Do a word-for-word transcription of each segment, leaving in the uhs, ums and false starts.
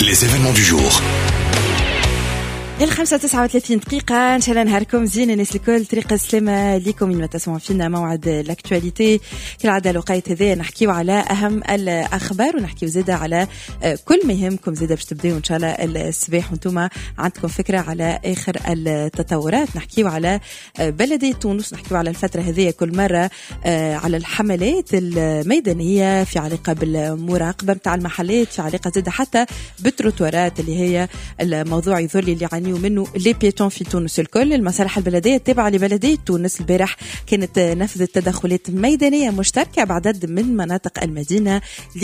Les événements du jour. الخمسة تسعة وثلاثين دقيقة إن شاء الله نهاركم زين الناس الكل. طريقة السلامة لكم من ما تسمعوا فينا موعد الأكتواليتي كالعادة الوقت هذا نحكيو على أهم الأخبار ونحكيو زيادة على كل ما يهمكم زيادة باش تبداو إن شاء الله الصباح وانتم عندكم فكرة على آخر التطورات. نحكيو على بلدية تونس، نحكيو على الفترة هذه كل مرة على الحملات الميدانية في علاقة بالمراقبة متاع المحلات، في علاقة زيادة حتى بالتروتوارات اللي هي الموضوع يظل اللي يعانيوا منه لي بيتون في تونس الكل. المصالح البلدية التابعة لبلدية تونس البارح كانت نفذت تدخلات ميدانية مشتركة بعدد من مناطق المدينة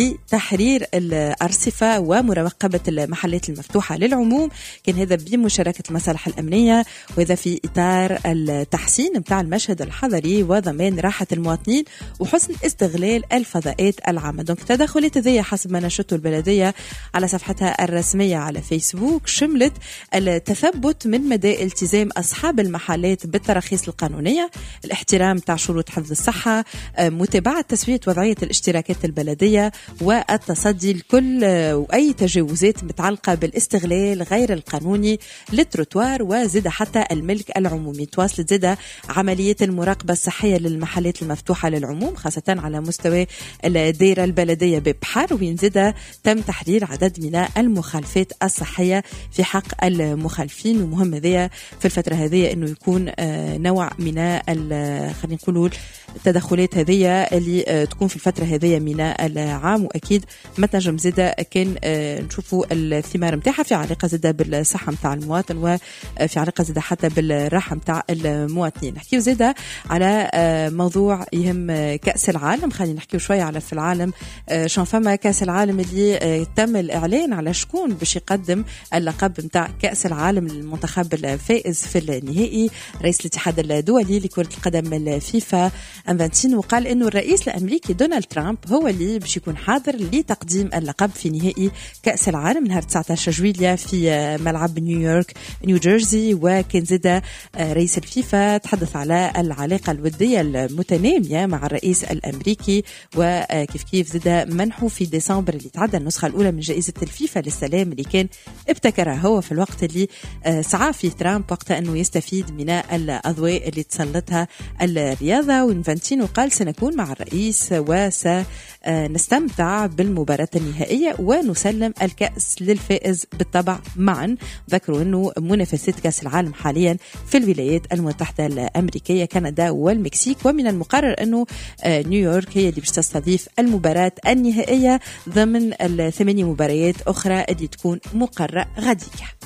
لتحرير الأرصفة ومراقبة المحلات المفتوحة للعموم. كان هذا بمشاركة المصالح الأمنية، وهذا في إطار التحسين متاع المشهد الحضري وضمان راحة المواطنين وحسن استغلال الفضاءات العامة. دونك التدخلات هذه حسب ما نشرته البلدية على صفحتها الرسمية على فيسبوك شملت التثبت من مدى التزام أصحاب المحلات بالتراخيص القانونية، الاحترام تاع شروط حفظ الصحة، متابعة تسوية وضعية الاشتراكات البلدية، والتصدي لكل وأي تجاوزات متعلقة بالاستغلال غير القانوني للتروتوار وزد حتى الملك العمومي. تواصلت زد عملية المراقبة الصحية للمحلات المفتوحة للعموم خاصة على مستوى الدائرة البلدية ببحر، وين زد تم تحرير عدد من المخالفات الصحية في حق المخالفين. ومهم ذي في الفترة هذه أنه يكون نوع من خلينا نقول التدخلات هذه اللي تكون في الفترة هذه من العام، وأكيد ما تنجم زيادة كان نشوفوا الثمار متاعها في علاقة زيادة بالصحة متاع المواطن وفي علاقة زيادة حتى بالراحة متاع المواطنين. نحكيو زيادة على موضوع يهم كأس العالم. خلينا نحكيو شوية على في العالم شون فما كأس العالم اللي تم الإعلان على شكون باش يقدم اللقب متاع كأس العالم للمنتخب الفائز في النهائي. رئيس الاتحاد الدولي لكرة القدم الفيفا انفانتينو وقال انه الرئيس الامريكي دونالد ترامب هو اللي باش يكون حاضر لتقديم اللقب في نهائي كأس العالم نهار تسعة عشر جويلية في ملعب نيويورك نيو جيرسي. وكان زاد رئيس الفيفا تحدث على العلاقة الودية المتنامية مع الرئيس الامريكي، وكيف كيف زاد منحه في ديسمبر اللي تعدى النسخة الاولى من جائزة الفيفا للسلام اللي كان ابتكرها هو في الوقت اللي سعى فيه ترامب وقت أنه يستفيد من الأضواء اللي تسلطها الرياضة. وإنفانتينو قال سنكون مع الرئيس وسنستمتع بالمباراة النهائية ونسلم الكأس للفائز بالطبع معا. ذكروا أنه منافسات كأس العالم حاليا في الولايات المتحدة الأمريكية كندا والمكسيك، ومن المقرر أنه نيويورك هي اللي باش تستضيف المباراة النهائية ضمن الثمانية مباريات أخرى اللي تكون مقررة غدية.